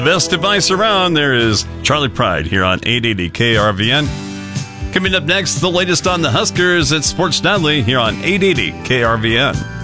best advice around. There is Charlie Pride here on 880 KRVN. Coming up next, the latest on the Huskers at Sports Nightly here on 880 KRVN.